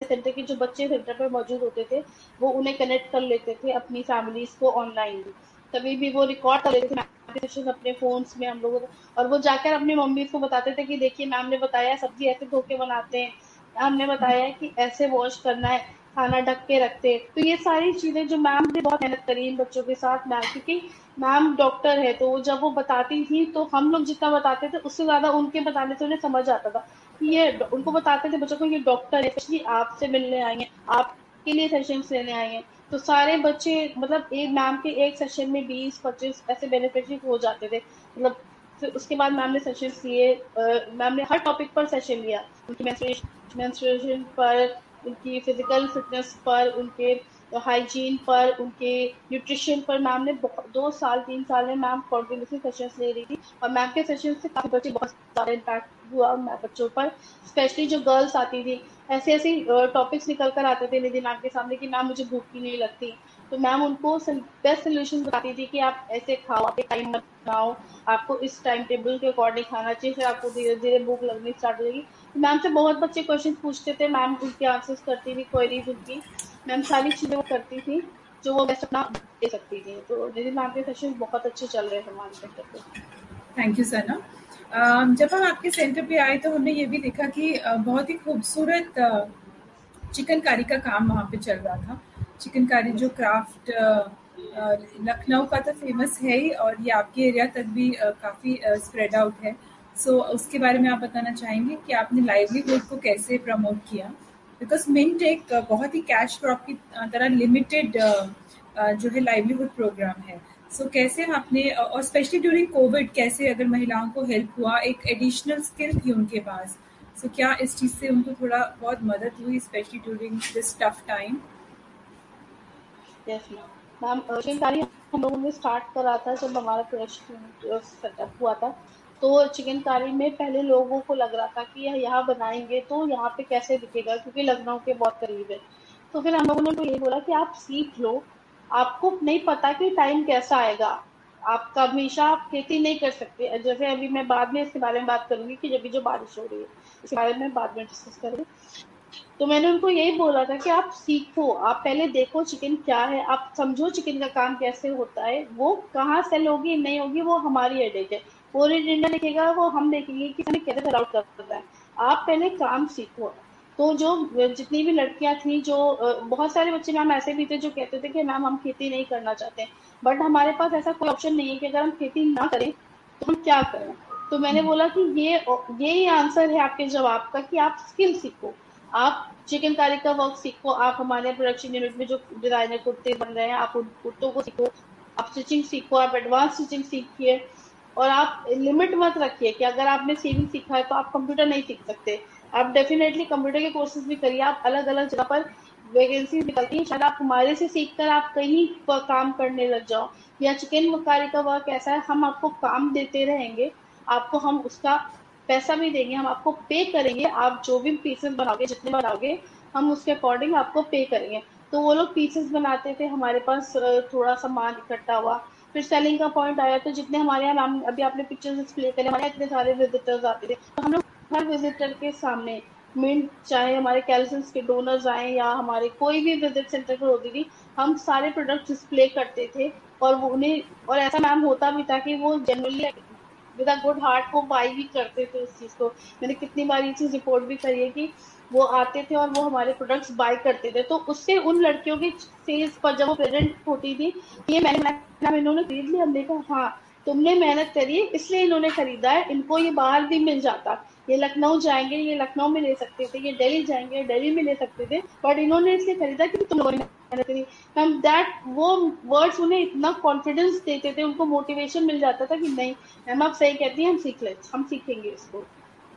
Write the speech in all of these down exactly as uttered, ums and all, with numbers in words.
Centre के जो बच्चे सेंटर पर मौजूद होते थे, वो उन्हें कनेक्ट कर लेते थे अपनी फैमिलीज़ को ऑनलाइन। कभी भी वो रिकॉर्ड कर लेते थे मैम के सेशन अपने फ़ोन्स में हम लोगों को, और वो जाकर अपनी मम्मी को बताते थे कि देखिए मैम ने बताया सब्ज़ी ऐसे धो के बनाते हैं, मैम ने बताया है कि ऐसे वॉश करना है, खाना ढक के रखते हैं। तो ये सारी चीज़ें जो मैम ने बहुत मेहनत करी इन बच्चों के साथ मैम, क्योंकि मैम डॉक्टर है, तो जब वो बताती थी तो हम लोग जितना बताते थे उससे ज़्यादा उनके बताने से उन्हें समझ आता था कि ये ड उनको बताते थे बच्चों को ये डॉक्टर है, स्पेशली आपसे मिलने आई हैं, आपके लिए सेशंस लेने आई हैं। तो सारे बच्चे मतलब एक मैम के एक सेशन में बीस पच्चीस ऐसे बेनिफिशियरी हो जाते थे। मतलब फिर उसके बाद मैम ने सेशंस लिए, अ, मैम ने हर टॉपिक पर सेशन लिया। उनकी मेंस्ट्रुएशन मेंस्ट्रुएशन पर, उनकी फिजिकल फिटनेस पर, उनके हाइजीन पर, उनके न्यूट्रिशन पर मैम ने बहुत दो साल तीन साल में मैम कंटिन्यूअसली सेशंस ले रही थी, और मैम के सेशन से काफ़ी बच्चे बहुत ज़्यादा इम्पैक्ट हुआ मैं बच्चों पर, स्पेशली जो गर्ल्स आती थी। ऐसे-ऐसे अ, टॉपिक्स निकल कर आते थे निधि मैम के सामने कि मैम मुझे भूख ही नहीं लगती। तो मैम उनको सल बेस्ट सॉल्यूशन बताती थी कि आप ऐसे खाओ, आप एक टाइम बनाओ, आपको इस टाइम टेबल के अकॉर्डिंग खाना चाहिए, फिर आपको धीरे-धीरे भूख लगनी स्टार्ट हो जाएगी। मैम से बहुत बच्चे क्वेश्चन पूछते थे, मैम उनके आंसर्स करती थी, क्वेरीज उनकी। मैम सारी चीज़ें वो करती थी, जो वो बेस्ट अपना दे सकती थी। तो निधि मैम के सेशन बहुत अच्छे चल रहे हैं हमारे सेंटर पे। थैंक यू सना। अ, जब हम आपके सेंटर पे आए तो हमने ये भी देखा कि अ, बहुत ही खूबसूरत अ, चिकनकारी का काम वहाँ पे चल रहा था। चिकनकारी जो क्राफ्ट अ, अ, लखनऊ का तो फेमस है ही, और ये आपके एरिया तक भी अ, काफ़ी अ, स्प्रेड आउट है। सो उसके बारे में आप बताना चाहेंगे कि आपने लाइवलीहुड को कैसे प्रमोट किया? बिकॉज़ मिंट एक अ, बहुत ही कैश क्रॉप की अ, तरह लिमिटेड अ, अ, जो है लाइवलीहुड प्रोग्राम है। सो कैसे आपने अ, और स्पेशली ड्यूरिंग कोविड कैसे अगर महिलाओं को हेल्प हुआ, एक एडिशनल स्किल थी उनके पास, सो क्या इस चीज़ से उनको थोड़ा बहुत मदद हुई specially during this tough time? Yes ma'am. Ma'am अ, चिकनकारी हम लोगों ने स्टार्ट करा था जब हमारा प्रोडक्शन सेटअप हुआ था। तो चिकनकारी में पहले लोगों को लग रहा था कि यह यहाँ बनाएँगे तो यहाँ पे कैसे दिखेगा, क्योंकि लखनऊ के बहुत करीब है। तो फिर हम लोगों ने उनको यही बोला कि आप सीख लो, आपको नहीं पता कि टाइम कैसा आएगा। आप हमेशा आप खेती नहीं कर सकते। जैसे अभी मैं बाद में इसके बारे में बात करूँगी कि अभी जो बारिश हो रही है, इसके बारे में बाद में डिस्कस करेंगे। तो मैंने उनको यही बोला था कि आप सीखो, आप पहले देखो चिकन क्या है, आप समझो चिकन का काम कैसे होता है, वो कहाँ सेल होगी नहीं होगी वो हमारी हेडेक है। पूरी इंडिया देखेगा, वो हम देखेंगे कि हमें कैसे सेल आउट करता है। आप पहले काम सीखो। तो जो जितनी भी लड़कियां थी, जो अ, बहुत सारे बच्चे मैम ऐसे भी थे जो कहते थे कि मैम हम खेती नहीं करना चाहते, बट हमारे पास ऐसा कोई ऑप्शन नहीं है कि अगर हम खेती ना करें तो हम क्या करें। तो मैंने बोला कि ये यही आंसर है आपके जवाब का कि आप स्किल सीखो, आप चिकनकारी का वर्क सीखो, आप हमारे प्रोडक्शन यूनिट में जो डिजाइनर कुर्ते बन रहे हैं आप उन कुर्तों को सीखो, आप स्टिचिंग सीखो, आप एडवांस स्टिचिंग सीखिए। और आप लिमिट मत रखिए कि अगर आपने सेविंग सीखा है तो आप कंप्यूटर नहीं सीख सकते। आप डेफिनेटली कंप्यूटर के कोर्सेज भी करिए, आप अलग अलग जगह पर वैकेंसी निकलती है, शायद आप हमारे से सीखकर आप कहीं पर काम करने लग जाओ। या चिकनकारी का वर्क ऐसा है, हम आपको काम देते रहेंगे, आपको हम उसका पैसा भी देंगे, हम आपको पे करेंगे, आप जो भी पीसेस बनाओगे जितने बनाओगे हम उसके अकॉर्डिंग आपको पे करेंगे। तो वो लोग पीसेस बनाते थे, हमारे पास अ, थोड़ा सामान इकट्ठा हुआ, फिर सेलिंग का पॉइंट आया, तो जितने हमारे यहाँ मैम अभी आपने पिक्चर्स डिस्प्ले करे, हमारे यहाँ इतने सारे विजिटर्स आते थे, तो हम लोग हर विजिटर के सामने मिंट, चाहे हमारे कैल्सियंस के डोनर्स आए या हमारे कोई भी विजिट सेंटर पर होती थी, हम सारे प्रोडक्ट डिस्प्ले करते थे। और वो उन्हें, और ऐसा मैम होता भी था कि वो generally with a good heart वो बाई भी करते थे उस चीज को। मैंने कितनी बार ये चीज रिपोर्ट भी करी है कि वो आते थे और वो हमारे प्रोडक्ट्स बाय करते थे, तो उससे उन लड़कियों की फेस पर जब वो प्रेजेंट होती थी, ये मैंने मैम इन्होंने खरीद लिया, हमने कहा हाँ तुमने मेहनत करी है इसलिए इन्होंने खरीदा है, इनको ये बाहर भी मिल जाता, ये लखनऊ जाएंगे ये लखनऊ में ले सकते थे, ये दिल्ली जाएंगे दिल्ली में ले सकते थे, बट इन्होंने इसलिए खरीदा कि तुम लोगों ने मेहनत करी। मैम दैट वो वर्ड्स उन्हें इतना कॉन्फिडेंस देते थे, उनको मोटिवेशन मिल जाता था कि नहीं मैम आप सही कहती हैं, हम सीख ले हम सीखेंगे इसको।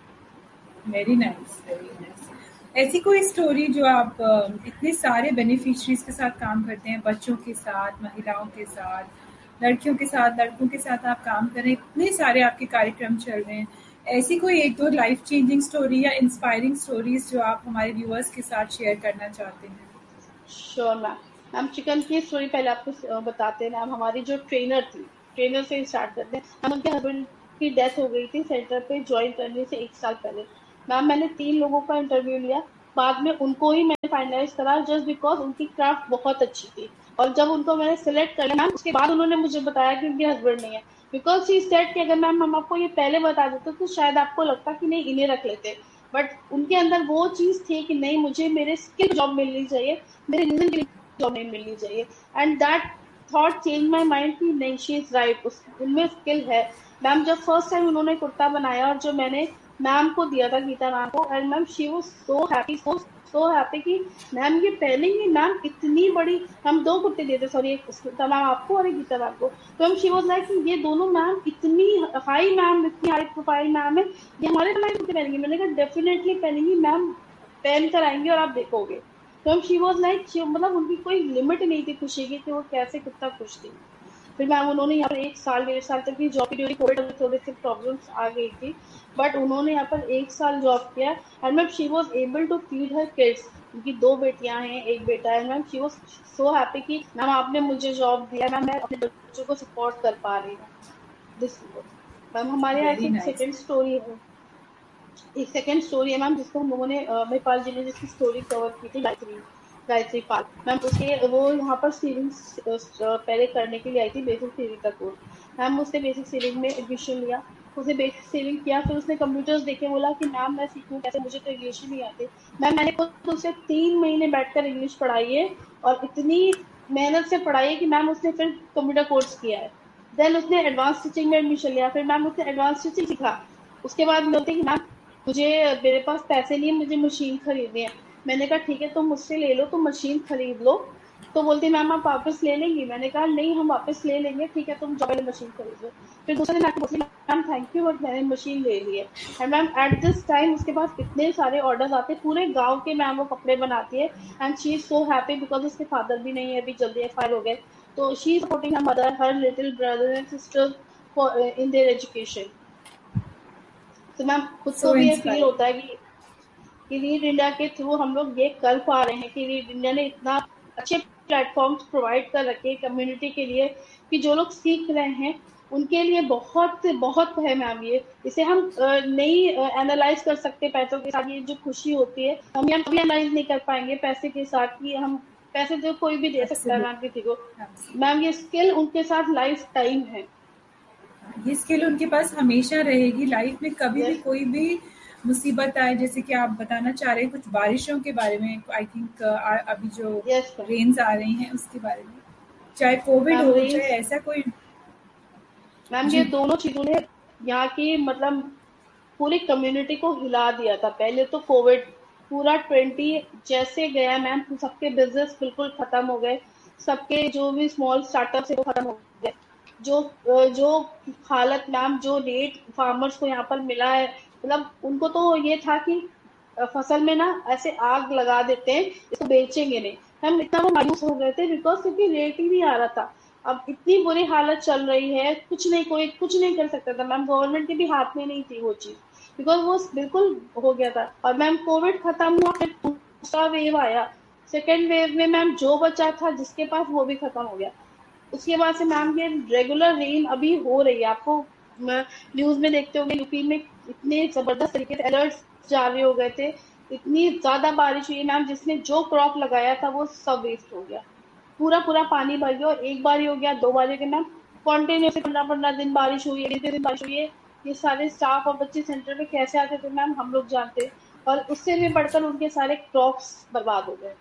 Very nice, very nice. ऐसी कोई स्टोरी जो आप अ, इतने सारे बेनिफिशरीज के साथ काम करते हैं, बच्चों के साथ, महिलाओं के साथ, लड़कियों के साथ, लड़कों के साथ आप काम कर रहे हैं, इतने सारे आपके कार्यक्रम चल रहे हैं, ऐसी कोई एक दो लाइफ चेंजिंग स्टोरी या इंस्पायरिंग स्टोरीज जो आप हमारे व्यूअर्स के साथ शेयर करना चाहते हैं? Sure ma'am. मैम चिकन की स्टोरी पहले आपको अ, बताते हैं मैम। हमारी जो ट्रेनर थी, ट्रेनर से स्टार्ट करते हैं। मैम उनके हस्बैंड की डेथ हो गई थी सेंटर पे ज्वाइन करने से एक साल पहले। मैम मैंने तीन लोगों का इंटरव्यू लिया, बाद में उनको ही फाइनलाइज करा जस्ट बिकॉज उनकी क्राफ्ट बहुत अच्छी थी। और जब उनको मैंने सिलेक्ट कर लिया मैम, उसके बाद उन्होंने मुझे बताया कि उनके हस्बैंड नहीं है, बिकॉज ही सेड कि अगर मैम हम आपको ये पहले बता देते तो शायद आपको लगता कि नहीं इन्हें रख लेते। बट उनके अंदर वो चीज थी कि नहीं, मुझे मेरे स्किल जॉब मिलनी चाहिए, मेरे रीजन के लिए जॉब नहीं मिलनी चाहिए। And that thought change my mind कि नहीं, शी इज राइट, उनमें स्किल है। मैम जब फर्स्ट टाइम उन्होंने कुर्ता बनाया और जो मैंने मैम को दिया था, गीता मैम को, and ma'am she was so happy, so so happy कि मैम ये पहनेंगी। मैम इतनी बड़ी, हम दो कुर्ते दिए थे, सॉरी, एक गीता मैम आपको और एक गीता मैम को। तो हम शी वाज लाइक कि ये दोनों मैम इतनी हाई, मैम इतनी हाई प्रोफाइल मैम है, ये हमारे समय कुर्ते पहनेंगी। मैंने कहा डेफिनेटली पहनेंगी मैम, पहन कर आएंगे और आप देखोगे। तो हम शी वाज लाइक, मतलब उनकी कोई लिमिट नहीं थी खुशी की कि वो कैसे कितना खुश थी। फिर मैम उन्होंने यहाँ पर एक साल डेढ़ साल तक की जॉब की, ड्यूरिंग कोविड में थोड़ी सी प्रॉब्लम्स आ गई थी, बट उन्होंने यहाँ पर एक साल जॉब किया। And ma'am she was able to feed her kids, उनकी दो बेटियां हैं, एक बेटा है। Ma'am she was so happy कि मैम आपने मुझे जॉब दिया, मैम मैं अपने बच्चों को सपोर्ट कर पा रही हूँ। दिस मैम हमारे यहाँ वेरी एक नाइस। सेकेंड स्टोरी है, एक सेकेंड स्टोरी है मैम, जिसको हम लोगों ने अ, महिपाल जी ने जिसकी स्टोरी कवर की थी, गायत्री गायत्री पाल मैम, उसके वो यहाँ पर सीलिंग पहले करने के लिए आई थी, बेसिक सीलिंग का कोर्स। मैम उसने बेसिक सीलिंग में एडमिशन लिया, उसने बेसिक सीलिंग किया, फिर उसने कंप्यूटर्स देखे, बोला कि मैम मैं सीखूं कैसे, मुझे तो इंग्लिश ही नहीं आती। मैम मैंने खुद उसे तीन महीने बैठकर इंग्लिश पढ़ाई है, और इतनी मेहनत से पढ़ाई है कि मैम उसने फिर कंप्यूटर कोर्स किया है। देन उसने एडवांस टीचिंग में एडमिशन लिया, फिर मैम उसने एडवांस टीचिंग सीखा। उसके बाद बोलते कि मैम मुझे, मेरे पास पैसे नहीं है, मुझे मशीन खरीदनी है। मैंने कहा ठीक है, तुम मुझसे ले लो, तुम मशीन खरीद लो। तो बोलती मैम आप वापस ले लेंगी। मैंने कहा नहीं, हम वापस ले लेंगे, ठीक है तुम जाओ पहले मशीन खरीद लो। फिर दूसरे दिन आके बोलती मैम थैंक यू, बट मैंने मशीन ले ली है। And ma'am at this time उसके पास इतने सारे ऑर्डर्स आते, पूरे गांव के मैम वो कपड़े बनाती है। And she is so happy because उसके फादर भी नहीं है, अभी जल्दी एक्सपायर हो गए। तो she is supporting her mother, her little brother and sister in their education. तो मैम खुद सो को भी ये फील इंस्पायरिंग। होता है कि कि रीड इंडिया के थ्रू हम लोग ये कर पा रहे हैं, कि रीड इंडिया ने इतना अच्छे प्लेटफॉर्म्स प्रोवाइड कर रखे हैं कम्युनिटी के लिए, कि जो लोग सीख रहे हैं उनके लिए बहुत बहुत है मैम। ये इसे हम अ, नहीं एनालाइज कर सकते पैसों के साथ, ये जो खुशी होती है हम ये कभी एनालाइज नहीं कर पाएंगे पैसे के साथ, कि हम पैसे तो कोई भी दे सकता है मैम किसी को। Absolutely, ma'am absolutely. ये स्किल उनके साथ लाइफ टाइम है। ये स्किल उनके पास हमेशा रहेगी लाइफ में, कभी भी यस कोई भी मुसीबत आए, जैसे कि आप बताना चाह रहे हैं कुछ बारिशों के बारे में, आई थिंक अभी जो यस रेन्स आ रही हैं उसके बारे में, चाहे कोविड मैम हो चाहे रेंज, ऐसा कोई। मैम ये जी। दोनों चीजों ने यहाँ की मतलब पूरी कम्युनिटी को हिला दिया था। पहले तो कोविड पूरा ट्वेंटी जैसे गया मैम, सबके बिजनेस बिल्कुल खत्म हो गए, सबके जो भी स्मॉल स्टार्टअप है वो खत्म हो गए। जो जो हालत मैम, जो रेट फार्मर्स को यहाँ पर मिला है, मतलब उनको तो ये था कि फसल में ना ऐसे आग लगा देते हैं, इसको बेचेंगे नहीं। हम इतना वो मायूस हो गए थे बिकॉज क्योंकि रेट ही नहीं आ रहा था। अब इतनी बुरी हालत चल रही है, कुछ नहीं, कोई कुछ नहीं कर सकता था मैम, गवर्नमेंट के भी हाथ में नहीं थी वो चीज, बिकॉज वो बिल्कुल हो गया था। और मैम कोविड खत्म हुआ, फिर दूसरा वेव आया, सेकेंड वेव में मैम जो बचा था जिसके पास वो भी खत्म हो गया। उसके बाद से मैम ये रेगुलर रेन अभी हो रही है, आपको न्यूज में देखते होंगे यूपी में इतने जबरदस्त तरीके से अलर्ट जारी हो गए थे, इतनी ज्यादा बारिश हुई है मैम, जिसने जो क्रॉप लगाया था वो सब वेस्ट हो गया, पूरा पूरा पानी भर गया। और एक बार ही हो गया, दो बार हो गया मैम, कॉन्टिन्यूसली पंद्रह पंद्रह दिन बारिश हुई है, बीस दिन बारिश हुई है। ये सारे स्टाफ और बच्चे सेंटर में कैसे आते थे मैम, हम लोग जानते हैं। और उससे भी बढ़कर उनके सारे क्रॉप्स बर्बाद हो गए।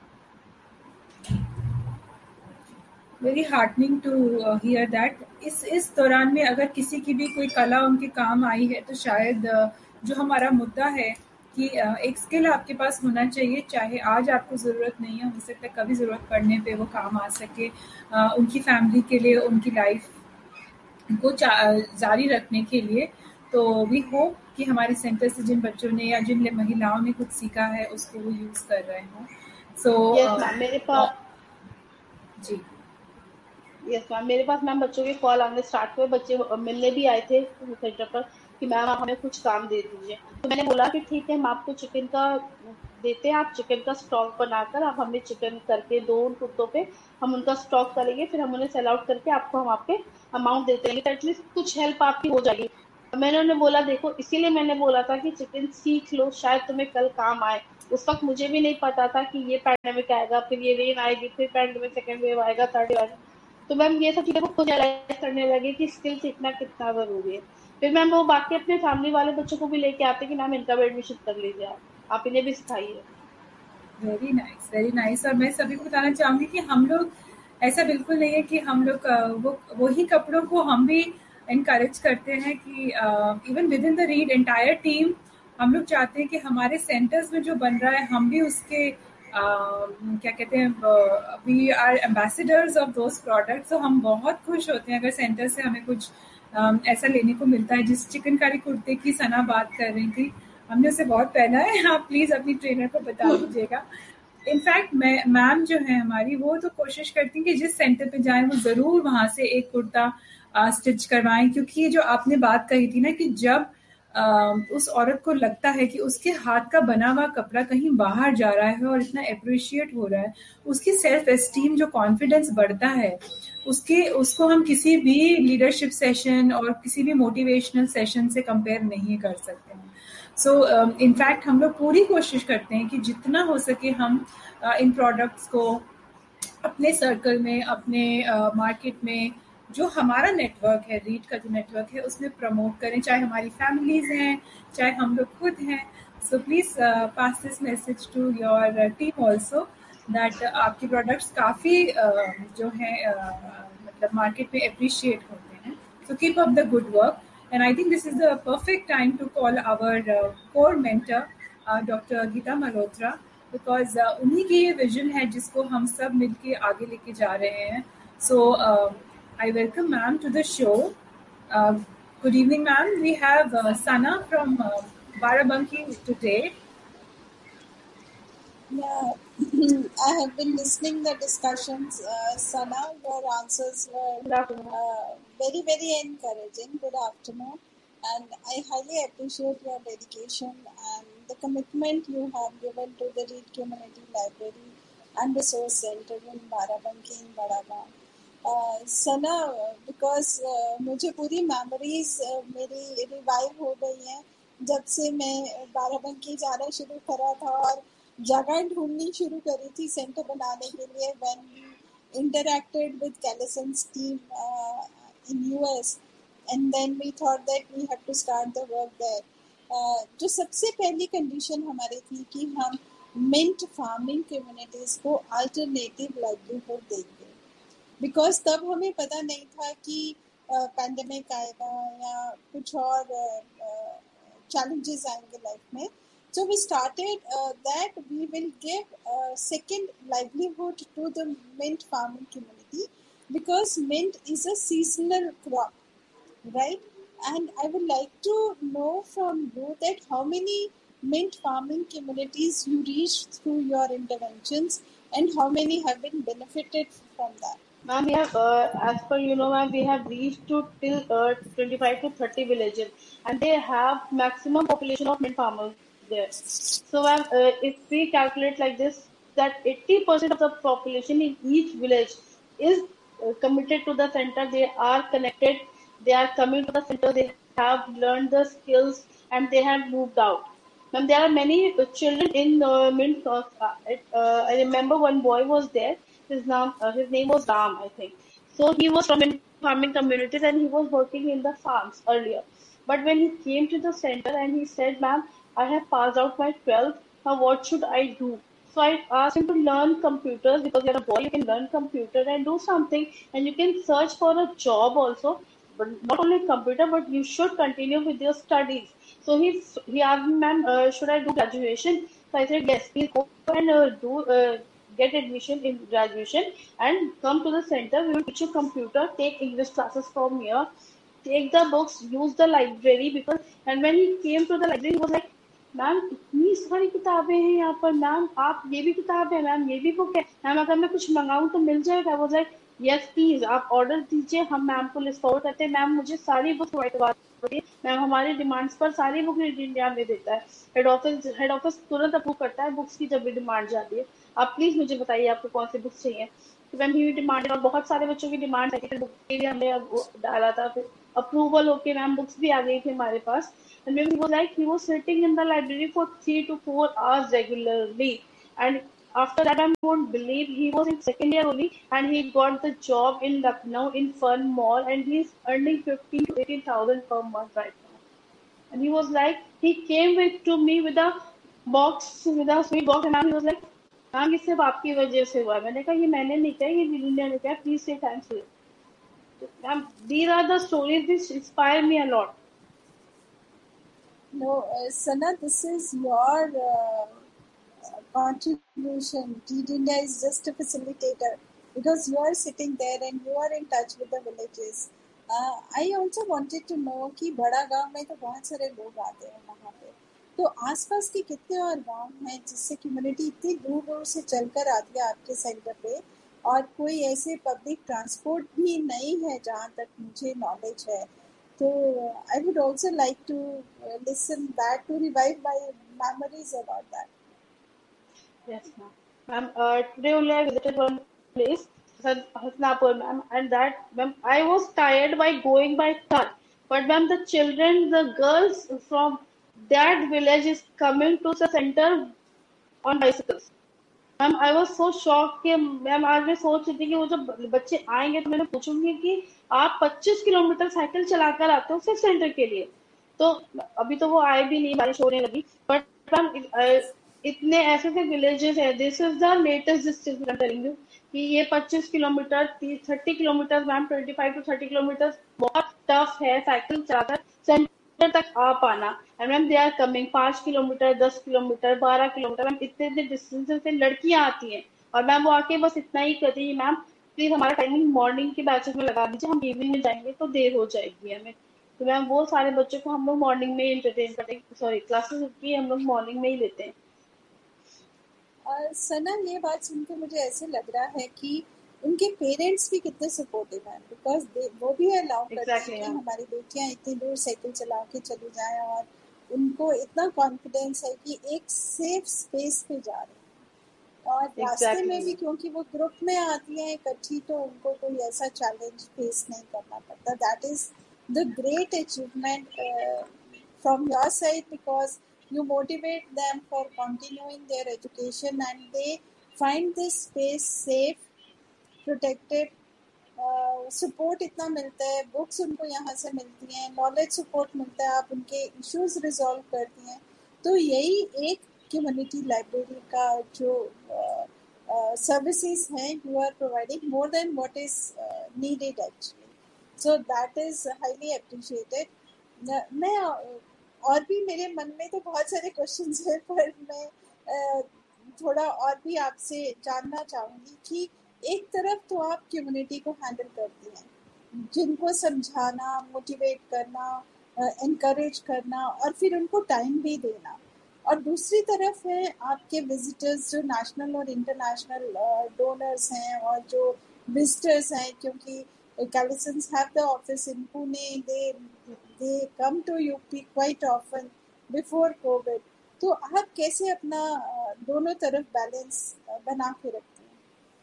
Very heartening to here that. इस इस दौरान में अगर किसी की भी कोई कला उनके काम आई है तो शायद uh, जो हमारा मुद्दा है कि uh, एक स्किल आपके पास होना चाहिए, चाहे आज आपको ज़रूरत नहीं है, हो सकता है कभी ज़रूरत पड़ने पे वो काम आ सके, uh, उनकी फैमिली के लिए, उनकी लाइफ को जारी रखने के लिए। तो वी होप कि हमारे सेंटर से जिन बच्चों ने या जिन महिलाओं ने कुछ सीखा है उसको वो यूज़ कर रहे हों। सो यस मैम, मेरे पास जी। यस मैम, मेरे पास मैम बच्चों के कॉल आने स्टार्ट हुए, बच्चे मिलने भी आए थे सेंटर पर कि मैम आप हमें कुछ काम दे दीजिए। तो मैंने बोला कि ठीक है, हम आपको चिकन का देते हैं, आप चिकन का स्टॉक बनाकर आप हमें चिकन करके दो उन कुत्तों पे, हम उनका स्टॉक करेंगे, फिर हम उन्हें सेल आउट करके आपको हम आपके अमाउंट देते रहेंगे, तो एटलीस्ट कुछ हेल्प आपकी हो जाएगी। मैंने उन्हें बोला देखो इसीलिए मैंने बोला था कि चिकन सीख लो, शायद तुम्हें कल काम आए। उस वक्त मुझे भी नहीं पता था कि ये पैंडेमिक आएगा, फिर ये रेन आएगी, फिर पैंडेमिक सेकेंड वेव आएगा, थर्ड वेव आएगा। तो मैम ये सब चीजें को खुद रियलाइज करने लगे कि स्किल सीखना कितना जरूरी है। फिर मैम वो बाकी अपने फैमिली वाले बच्चों को भी लेके आते कि मैम इनका भी एडमिशन कर लीजिए, आप आप इन्हें भी सिखाइए। Very nice, very nice. और मैं सभी को बताना चाहूंगी कि हम लोग ऐसा बिल्कुल नहीं है कि हम लोग अ, वो वही कपड़ों को हम भी इनकरेज करते हैं कि even with in the read entire team हम लोग चाहते हैं कि हमारे सेंटर्स में जो बन रहा है हम भी उसके अ, क्या कहते हैं, we are ambassadors of those products. तो हम बहुत खुश होते हैं अगर सेंटर से हमें कुछ अम, ऐसा लेने को मिलता है। जिस चिकनकारी कुर्ते की सना बात कर रही थी, हमने उसे बहुत पहना है। आप प्लीज अपनी ट्रेनर को बता दीजिएगा। इनफैक्ट मैं मैम जो है हमारी, वो तो कोशिश करती हैं कि जिस सेंटर पे जाएं वो जरूर वहां से एक कुर्ता स्टिच करवाएं, क्योंकि ये जो आपने बात कही थी ना कि जब अ, उस औरत को लगता है कि उसके हाथ का बना हुआ कपड़ा कहीं बाहर जा रहा है और इतना अप्रिशिएट हो रहा है, उसकी सेल्फ एस्टीम, जो कॉन्फिडेंस बढ़ता है, उसके उसको हम किसी भी लीडरशिप सेशन और किसी भी मोटिवेशनल सेशन से कंपेयर नहीं कर सकते हैं। सो इनफैक्ट हम लोग पूरी कोशिश करते हैं कि जितना हो सके हम uh, इन प्रोडक्ट्स को अपने सर्कल में, अपने मार्केट uh, में, जो हमारा नेटवर्क है, रीड का जो नेटवर्क है, उसमें प्रमोट करें, चाहे हमारी फैमिलीज हैं, चाहे हम लोग खुद हैं। So please pass this message to your team also that आपके प्रोडक्ट्स काफ़ी uh, जो है uh, मतलब मार्केट में अप्रिशिएट होते हैं। So keep up the good work. And I think this is the perfect time to call our uh, core mentor, uh, Doctor Geeta Malhotra, because uh, उन्हीं की ये विजन है जिसको हम सब मिलके आगे लेके जा रहे हैं। So uh, I welcome ma'am to the show. Uh, Good evening, ma'am. We have uh, Sana from uh, Barabanki today. Yeah, I have been listening the discussions. Uh, Sana, your answers were Good afternoon. uh, very, very encouraging. Good afternoon. And I highly appreciate your dedication and the commitment you have given to the Reed Community Library and Resource Center in Barabanki in Badagaon. Uh, Sana, because uh, मुझे पूरी memories uh, मेरी revive हो गई हैं जब से मैं बाराबंकी जाना शुरू करा था और जगह ढूंढनी शुरू करी थी सेंटर बनाने के लिए। when we interacted with Callison's team uh, in U S and then we thought that we have to start the work there. uh, जो सबसे पहली कंडीशन हमारी थी कि हम मिंट फार्मिंग कम्युनिटीज को अल्टरनेटिव लाइवलीहुड देंगे, बिकॉज तब हमें पता नहीं था कि पैंडेमिक uh, आएगा या कुछ और चैलेंजेस uh, uh, आएंगे लाइफ में। So we started uh, that we will give a second livelihood to the mint farming community because mint is a seasonal crop, right? And I would like to know from you that how many mint farming communities you reached through your interventions and how many have been benefited from that. Ma'am, we have, uh, as per you know, ma'am, we have reached to till uh, twenty-five to thirty villages, and they have maximum population of mint farmers there. So, ma'am, uh, if we calculate like this, that eighty percent of the population in each village is uh, committed to the center. They are connected. They are coming to the center. They have learned the skills, and they have moved out. Ma'am, there are many uh, children in uh, mint. Uh, uh, I remember one boy was there. His name, uh, his name was Ram, I think. So he was from in farming communities and he was working in the farms earlier. But when he came to the center and he said, "Ma'am, I have passed out my twelfth. Now what should I do?" So I asked him to learn computers because you're a boy. You can learn computer and do something, and you can search for a job also. But not only computer, but you should continue with your studies. So he he asked me, "Ma'am, uh, should I do graduation?" So I said, "Yes, please go and uh, do." Uh, get admission in graduation and come to the center. We will teach you computer, take English classes from here, take the books, use the library. Because and when he came to the library, he was like, "ma'am इतनी सारी किताबें हैं यहाँ पर, ma'am आप ये भी किताब है, मैम ये भी बुक है, मैम अगर मैं कुछ मंगाऊँ तो मिल जाएगा?" वो लाइक, "यस प्लीज, आप ऑर्डर दीजिए, हम मैम को लिस्ट फॉरवर्ड करते हैं, मैम मुझे सारी बुक प्रोवाइड करवा दीजिए, मैम हमारी डिमांड्स पर सारी बुक रीड इंडिया में देता है, हेड ऑफिस हेड ऑफिस तुरंत अप्रूव करता है बुक्स की जब भी डिमांड जाती है।" आप प्लीज मुझे बताइए आपको कौन सी बुक्स चाहिए। तो मैम ही डिमांडेड, और बहुत सारे बच्चों की डिमांड है, बुक के लिए हमने अब वो डाला था, फिर अप्रूवल होके मैम बुक्स भी आ गई थी हमारे पास। And when he was like, he was sitting in the library for three to four hours regularly. And after that, I won't believe, he was in second year only, and he got the job in Lucknow in Fun Mall, and he's earning fifteen to eighteen thousand per month right now. And he was like, he came with to me with a box, with a sweet box, and ma'am, he was like, ma'am ये सिर्फ आपकी वजह से हुआ है। मैंने कहा ये मैंने नहीं किया, ये दीदी ने किया, प्लीज से थैंक्स। तो ma'am, these are the stories which inspire me a lot. No, uh, Sana, this is your uh, contribution. Deed India is just a facilitator because you are sitting there and you are in touch with the villages. Uh, I also wanted to know कि बड़ा गांव में तो बहुत सारे लोग आते हैं वहाँ पे, तो आसपास के कितने और गांव हैं जिससे कम्युनिटी इतनी दूर दूर से चलकर आती है आपके सेंटर पे, और कोई ऐसे पब्लिक ट्रांसपोर्ट भी नहीं है जहाँ तक मुझे नॉलेज है। तो I would also like to uh, listen that to revive my memories about that. Yes, ma'am. Ma'am, uh, today only I visited one place, Has- Hasnapur, ma'am, and that, ma'am, I was tired by going by car. But, ma'am, the children, the girls from that village is coming to the center on bicycles. Ma'am I was so shock कि ma'am आज मैं सोच रही थी कि वो जब बच्चे आएंगे तो मैंने पूछूंगी कि आप पच्चीस किलोमीटर साइकिल चलाकर आते हो सिर्फ सेंटर के लिए। तो अभी तो वो आए भी नहीं, बारिश होने लगी, बट मैम इतने ऐसे ऐसे विलेजेस है, this is the latest distance I telling you कि ये पच्चीस kilometre, thirty kilometre ma'am, twenty five to thirty kilometre बहुत टफ है साइकिल चलाकर सेंटर तक आ पाना। And ma'am they are coming पांच किलोमीटर, दस किलोमीटर, बारह किलोमीटर, मैम इतने इतने डिस्टेंस से लड़कियां आती हैं, और मैम वो आके बस इतना ही कहती है, मैम प्लीज हमारा टाइमिंग मॉर्निंग के बैचेस में लगा दीजिए, हम इवनिंग में जाएंगे तो देर हो जाएगी हमें। तो मैम वो सारे बच्चों को हम लोग मॉर्निंग में एंटरटेन करते, सॉरी क्लासेस की हम लोग मॉर्निंग में ही लेते हैं। और सना, ये बात सुनकर मुझे ऐसे लग रहा है कि उनके पेरेंट्स भी कितने सपोर्टिव हैं, बिकॉज वो भी अलाउ करते एग्जैक्टली हैं कि मैम, हमारी बेटियां इतनी दूर साइकिल चला के चली जाएं, और उनको इतना कॉन्फिडेंस है कि एक सेफ स्पेस पे जा रहे हैं। और रास्ते में एग्जैक्टली भी क्योंकि वो ग्रुप में आती हैं इकट्ठी, तो उनको कोई ऐसा चैलेंज फेस नहीं करना पड़ता। That is the great achievement from your side, because you motivate them for continuing their education and they find this space safe, protected, support uh, इतना मिलता है, बुक्स उनको यहाँ से मिलती हैं, नॉलेज सपोर्ट मिलता है, आप उनके इश्यूज रिजॉल्व करती हैं। तो यही एक कम्युनिटी लाइब्रेरी का जो सर्विसेज uh, uh, हैं, you are providing more than what is needed actually, so that is highly appreciated. मैं और भी मेरे मन में तो बहुत सारे क्वेश्चंस हैं, पर मैं थोड़ा और भी आपसे जानना चाहूँगी कि एक तरफ तो आप कम्युनिटी को हैंडल करती हैं, जिनको समझाना, मोटिवेट करना, इनकरेज करना और फिर उनको टाइम भी देना, और दूसरी तरफ है आपके विजिटर्स जो नेशनल और इंटरनेशनल डोनर्स हैं और जो विजिटर्स हैं, क्योंकि Calisons have the office in Pune, they they come to U P quite often before COVID. तो आप कैसे अपना दोनों तरफ बैलेंस बना के रखते हैं?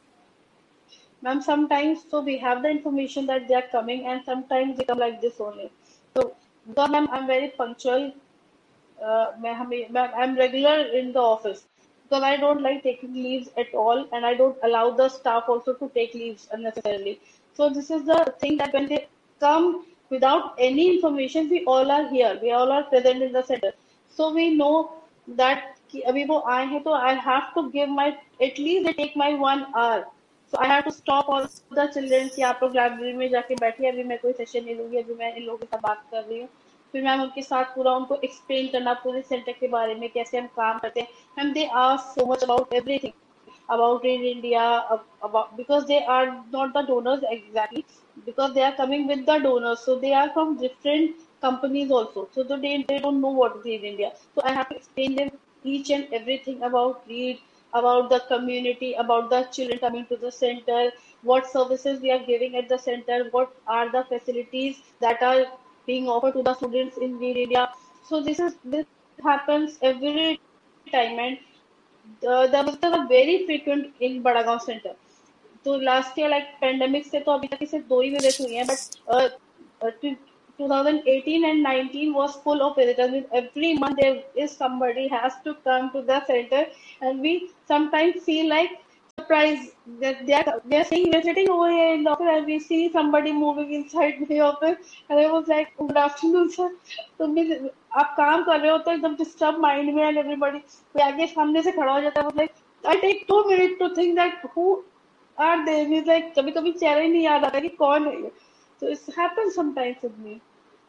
Ma'am, sometimes so we have the information that they are coming, and sometimes they come like this only. So, because ma'am, I'm very punctual. Uh, मैं हमें मैं I'm regular in the office because I don't like taking leaves at all, and I don't allow the staff also to take leaves unnecessarily. So this is the thing that when they come without any information, we all are here. We all are present in the center. So we know that कि अभी वो आए हैं, तो I have to give my, at least they take my one hour. So I have to stop all the children कि आप लोग library में जाके बैठिए, अभी मैं कोई सेशन नहीं लूंगी, अभी मैं इन लोगों के साथ बात कर रही हूँ। फिर मैम उनके साथ पूरा उनको एक्सप्लेन करना पूरे सेंटर के बारे में, कैसे हम काम करते हैं। Ma'am they ask so much about everything about in India, about because they are not the donors exactly, because they are coming with the donors, so they are from different companies also, so they they don't know what is in India. So I have to explain them each and everything about READ, about the community, about the children coming to the center, what services we are giving at the center, what are the facilities that are being offered to the students in READ India. So this is this happens every time, and uh, the visitors are very frequent in Badagaon center. तो last year like pandemic से तो अभी तक सिर्फ दो ही visit हुई हैं but twenty eighteen and nineteen was full of visitors. With every month there is somebody has to come to the center, and we sometimes feel like surprised that they are they are saying we're sitting over here in the office and we see somebody moving inside the office, and I was like, good afternoon sir. तो मैं आप काम कर रहे हो तो एकदम disturb mind में, एंड एवरीबडी कोई आगे सामने से खड़ा हो जाता है, like I take to minute to think that who are they, means like कभी कभी चेहरा ही नहीं याद आता कि कौन है ये. So it happens sometimes with me.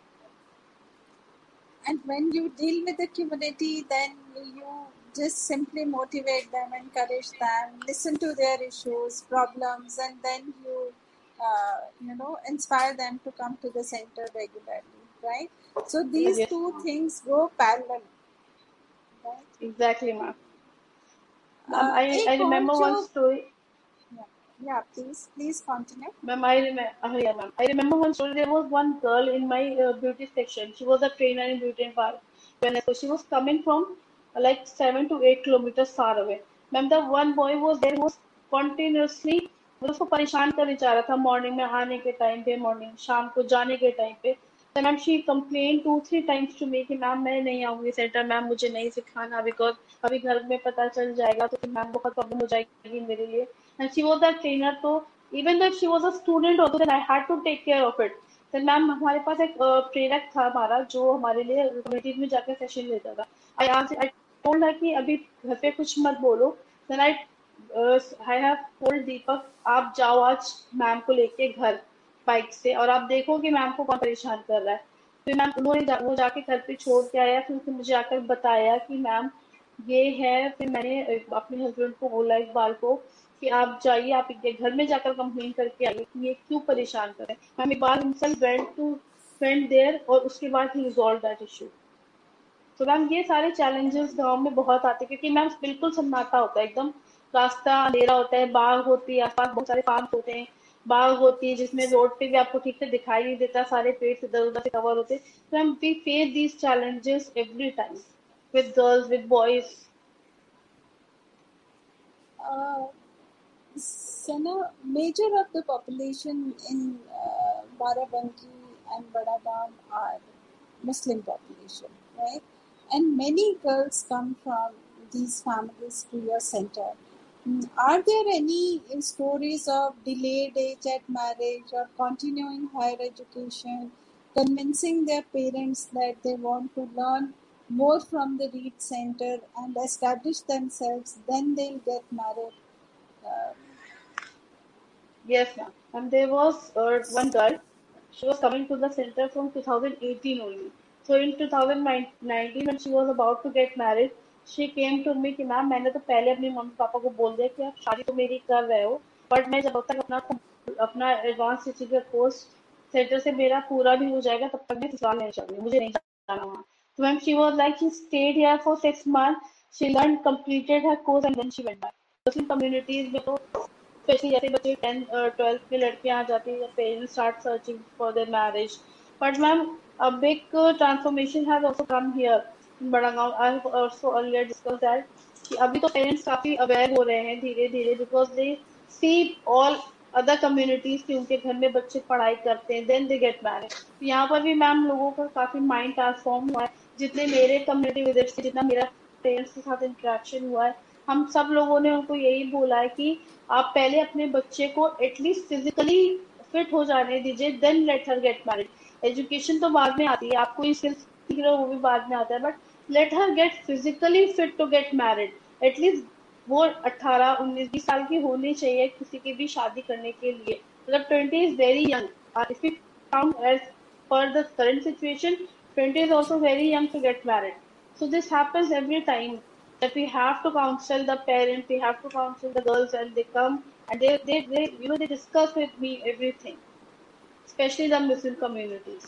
And when you deal with the community, then you just simply motivate them, encourage them, listen to their issues, problems, and then you, uh, you know, inspire them to come to the center regularly, right? So these Yes, two ma'am. things go parallel, right? Exactly, ma'am. Ma'am, Uh, I I एक और remember one जो story. yeah, yeah, please, please continue. Ma'am, I remember. Uh, yeah, ma'am. I remember one story. There was one girl in my uh, beauty section. She was a trainer in beauty and par- wellness. So she was coming from uh, like seven to eight kilometers far away. Ma'am, the one boy was there who was continuously मतलब उसको परेशान करने चाह रहा था, morning में आने के टाइम पे, मॉर्निंग शाम को जाने के टाइम पे. तो ma'am she complain to three times to me कि मैम मैं नहीं आऊंगी सेंटर, मैम मुझे नहीं सिखाना बिकॉज अभी घर में पता चल जाएगा तो फिर मैम बहुत प्रॉब्लम हो जाएगी मेरे लिए. And she was the trainer, तो even though she was a student also, then I had to take care of it. then ma'am हमारे पास एक अ, प्रेरक था हमारा जो हमारे लिए कम्युनिटीज में जाकर सेशन लेता था. आई आज आई टोल्ड हर कि अभी घर पे कुछ मत बोलो. Then I I have told दीपक आप जाओ आज मैम को लेके घर बाइक से और आप देखो कि मैम को कौन परेशान कर रहा है. फिर मैम उन्होंने जा, वो जाके घर पे छोड़ के आया, फिर उसने मुझे आकर बताया कि मैम ये है. फिर मैंने अ, अपने हस्बैंड को बोला इकबाल को कि आप जाइए, आप इनके घर में जाकर कंप्लेन करके आइए कि ये क्यों परेशान कर रहे हैं. Ma'am Iqbal himself went to went there और उसके बाद ही रिजॉल्व दैट इशू. तो मैम ये सारे चैलेंजेस गांव में बहुत आते हैं क्योंकि मैम बिल्कुल सन्नाटा होता है एकदम, रास्ता अंधेरा होता है, बाग होती है आसपास, बहुत सारे फार्म होते हैं, बाग होती है जिसमें रोड पे भी आपको ठीक से दिखाई नहीं देता, सारे पेड़ इधर उधर से कवर होते हैं. तो ma'am we face these challenges every time with girls with boys. Uh, Sana, major of the population in uh, Barabanki and Badagaon are Muslim population, right? And many girls come from these families to your center. Mm, Are there any stories of delayed age at marriage or continuing higher education, convincing their parents that they want to learn more from the Reed Center and establish themselves, then they'll get married? Uh, Yes, ma'am. And there was uh, one girl. She was coming to the center from twenty eighteen only. So in twenty nineteen, when she was about to get married, she came to me कि ma'am मैंने तो पहले अपने mummy papa को बोल दिया कि आप शादी तो मेरी कर रहे हो, बट मैं जब तक अपना अपना एडवांस टीचिंग का कोर्स सेंटर से मेरा पूरा भी हो जाएगा तब तक मैं ससुराल नहीं जाऊंगी, मुझे नहीं जाना वहाँ. तो ma'am she was like she state here for six month, she learn completed her course and then she went back. Muslim communities में तो स्पेशली जैसे बच्चे टेंथ ट्वेल्थ में लड़कियां आ जाती है, parents start searching for their marriage. But ma'am a big uh, transformation has also come here in Badagaon. I have also earlier discussed that कि अभी तो पेरेंट्स काफी अवेयर हो रहे हैं धीरे धीरे because they see all other communities की उनके घर में बच्चे पढ़ाई करते हैं देन दे गेट मैरिड. तो यहाँ पर भी मैम लोगों का काफी माइंड ट्रांसफॉर्म हुआ है. जितने मेरे कम्युनिटी विजिट से जितना मेरा पेरेंट्स के साथ इंटरेक्शन हुआ है, हम सब लोगों ने उनको यही बोला है कि आप पहले अपने बच्चे को एटलीस्ट फिजिकली फिट हो जाने दीजिए, then let her get married. Education तो बाद में आती है, आप कोई स्किल्स सीख रहे हो वो भी बाद में आता है, but let her gate physically fit to get married. At least वो अट्ठारह उन्नीस बीस साल की होनी चाहिए किसी की भी शादी करने के लिए. मतलब twenty is very young. If you count as per the current situation, twenty is also very young to get married. So this happens every time that we have to counsel the parents, we have to counsel the girls, and they come and they, they, they you know, they discuss with me everything, especially the Muslim communities.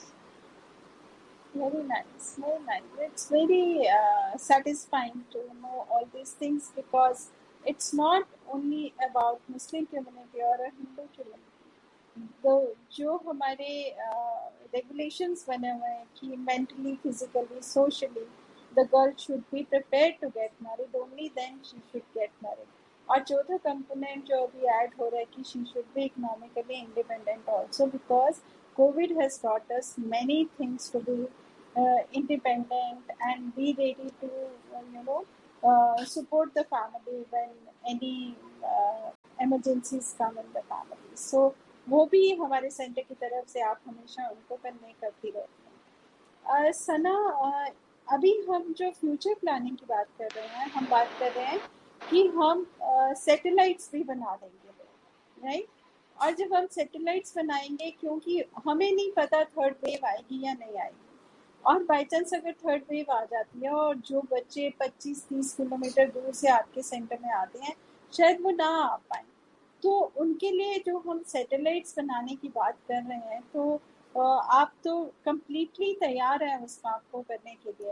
Very nice, very nice. It's very uh, satisfying to know all these things because it's not only about Muslim community or a Hindu community. The जो हमारे uh, regulations बने हुए हैं कि mentally, physically, socially, the girl should be prepared to get married, only then she should get married. और चौथा component जो अभी ऐड हो रहा है कि she should be economically independent also, because COVID has taught us many things to be uh, independent and be ready to uh, you know uh, support the family when any uh, emergencies come in the family. So वो भी हमारे centre की तरफ से आप हमेशा उनको convey करती रहती हैं. सना, uh, अभी हम जो फ्यूचर प्लानिंग की बात कर रहे हैं, हम बात कर रहे हैं कि हम सैटेलाइट्स uh, भी बना देंगे, राइट right? और जब हम सैटेलाइट्स बनाएंगे, क्योंकि हमें नहीं पता थर्ड वेव आएगी या नहीं आएगी, और बाई चांस अगर थर्ड वेव आ जाती है और जो बच्चे पच्चीस तीस किलोमीटर दूर से आपके सेंटर में आते हैं शायद वो ना आ पाए, तो उनके लिए जो हम सैटेलाइट्स बनाने की बात कर रहे हैं, तो आप तो कम्प्लीटली तैयार हैं उस काम को करने के लिए,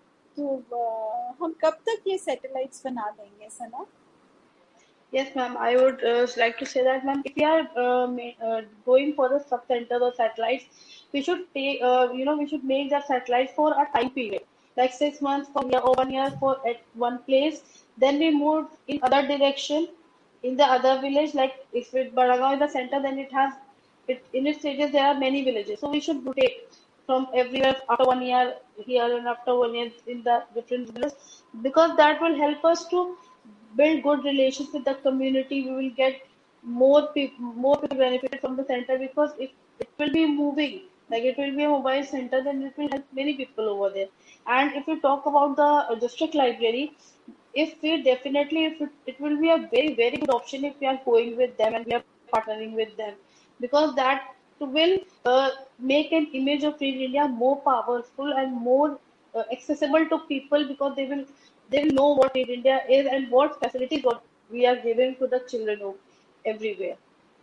तो हम कब तक ये सैटेलाइट्स बना देंगे सना? Yes, ma'am. I would uh, like to say that, ma'am, if we are uh, ma- uh, going for the sub centers or satellites, we should take, uh, you know, we should make that satellite for a time period, like six months for year or one year for at one place. Then we move in other direction in the other village. Like if it Baragaon is the center, then it has it in its stages there are many villages. So we should rotate from everywhere after one year here and after one year in the different villages, because that will help us to build good relations with the community. We will get more people, more people benefit from the center, because if it will be moving, like it will be a mobile center, then it will help many people over there. And if you talk about the uh, district library, if we definitely, if it, it will be a very very good option if we are going with them and we are partnering with them, because that will uh, make an image of Free India more powerful and more uh, accessible to people, because they will they will know what Aid India is and what facilities what we are giving to the children of everywhere.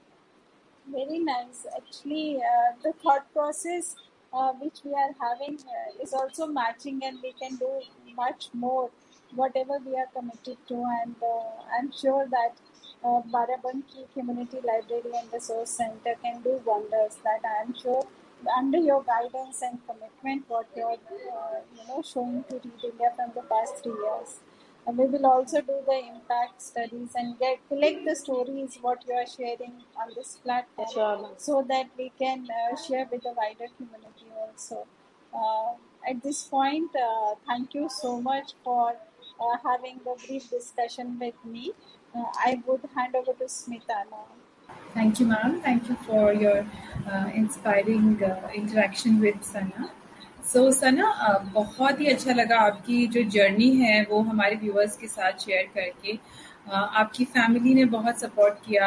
Very nice. Actually, uh, the thought process uh, which we are having uh, is also matching, and we can do much more whatever we are committed to. And uh, I'm sure that uh, Barabanki Community Library and Resource Center can do wonders. That I'm sure under your guidance and commitment, what you're uh, you know showing to Read India from the past three years. And we will also do the impact studies and get collect the stories what you are sharing on this platform, Sure. so that we can uh, share with the wider community also. Uh, at this point, uh, thank you so much for uh, having the brief discussion with me. Uh, I would hand over to Smita now. Thank you, ma'am. Thank you for your uh, inspiring uh, interaction with Sana. So so, Sana uh, बहुत ही अच्छा लगा आपकी जो journey है वो हमारे viewers के साथ शेयर करके. uh, आपकी फैमिली ने बहुत सपोर्ट किया.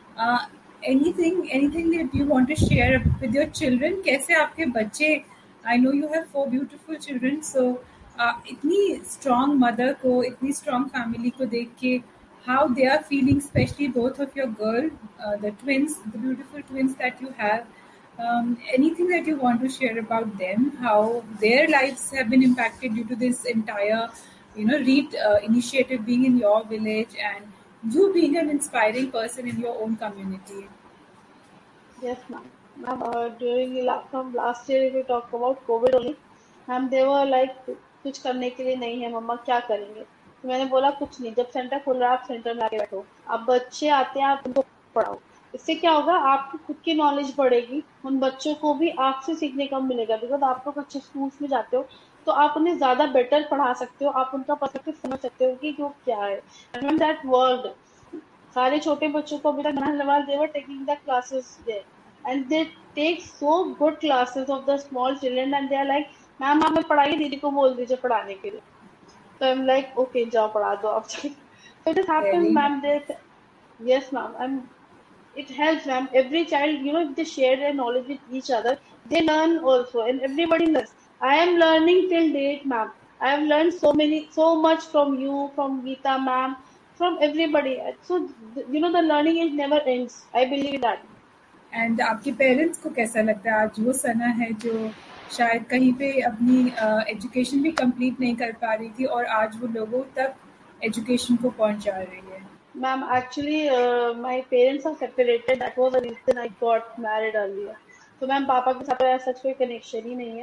Anything anything that you want to share with your children? कैसे आपके बच्चे, I know you have four beautiful children, सो इतनी स्ट्रॉन्ग मदर को, इतनी स्ट्रॉन्ग फैमिली को देख के how they are feeling, especially both of your girl, uh, the twins, the beautiful twins that you have. Um, anything that you want to share about them, how their lives have been impacted due to this entire, you know, READ uh, initiative being in your village and you being an inspiring person in your own community? Yes, ma'am. Ma'am, uh, during la- from last year, if we talk about COVID only, ma'am, they were like कुछ करने के लिए नहीं है मम्मा, क्या करेंगे? तो मैंने बोला कुछ नहीं, जब सेंटर खुल रहा है आप सेंटर में आके बैठो, अब बच्चे आते हैं आप उनको पढ़ाओ. इससे क्या होगा, आपकी खुद की नॉलेज बढ़ेगी, उन बच्चों को भी आपसे सीखने का मिलेगा, बिकॉज आप लोग अच्छे स्कूल्स में जाते हो तो आप उन्हें ज्यादा बेटर पढ़ा सकते हो, आप उनका पर्सपेक्टिव समझ सकते हो कि वो क्या है. एंड दैट वर्ल्ड सारे छोटे बच्चों को अभी तक Nahanlawal, they were taking the classes there, and they take so good classes of the small children, and they are like, ma'am आप मैं पढ़ाइए, दीदी को बोल दीजिए पढ़ाने के लिए. So I'm like, okay, जाओ पढ़ा दो आप. So this happens, Very ma'am. nice. This, yes, ma'am. And it helps, ma'am. Every child, you know, if they share their knowledge with each other, they learn also, and everybody learns. I am learning till date, ma'am. I have learned so many, so much from you, from Geeta, ma'am, from everybody. So you know, the learning it never ends. I believe in that. And आपके parents को कैसा लगता है आज वो सना है जो शायद कहीं पे अपनी एजुकेशन भी कंप्लीट नहीं कर पा रही थी और आज वो लोगों तक एजुकेशन को पहुंचा रही है? Ma'am, actually, uh, my parents are separated. That was the reason I got married earlier. So, ma'am पापा के साथ तो ऐसा कोई कनेक्शन ही नहीं है.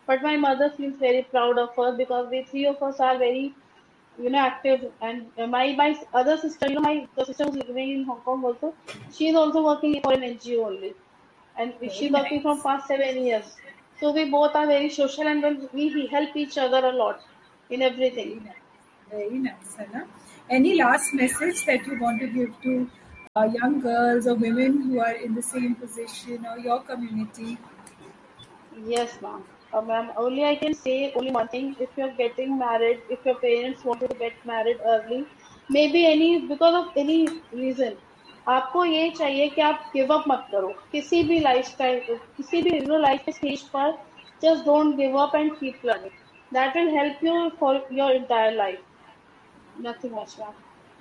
But my mother feels very proud of her because we three of us are very, you know, active. And uh, my my other sister, you know, my the sister who's living in Hong Kong also, she's also working for an N G O only, and Very she's working from nice. past seven years. So we both are very social, and then we we help each other a lot in everything. Very nice. Very nice, Anna. Any last message that you want to give to uh, young girls or women who are in the same position or your community? Yes, ma'am. Uh, ma'am, only I can say only one thing. If you're getting married, if your parents want you to get married early, maybe any because of any reason, आपको ये चाहिए कि आप give up मत करो किसी भी life time किसी भी यू नो लाइफ के स्टेज पर. Just don't give up and keep learning. That will help you for your entire life. Nothing much, ma'am.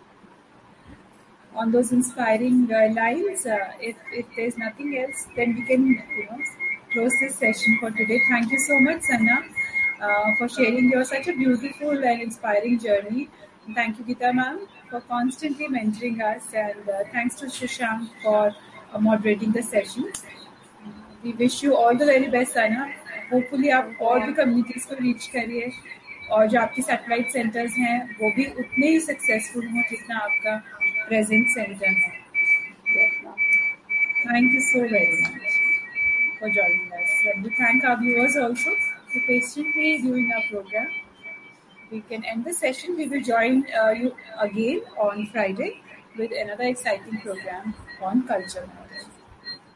On those inspiring uh, lines, uh, if, if there's nothing else, then we can you know close this session for today. Thank you so much, Sana, uh, for sharing your such a beautiful and inspiring journey. And thank you, Gita ma'am, for constantly mentoring us, and uh, thanks to Shashank for uh, moderating the session. We wish you all the very best, Sana. Hopefully आप Thank you, और भी ma'am. communities को reach करिए और जो आपके satellite centers हैं वो भी उतने ही successful हों जितना आपका present center है. Yes, ma'am. Thank you so very much for joining us. And we thank our viewers also for patiently viewing our program. We can end the session. We will join uh, you again on Friday with another exciting program on culture matters.